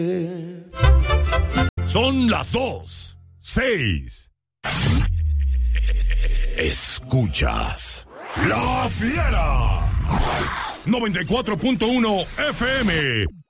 Son las 2:06. Escuchas La Fiera 94.1 FM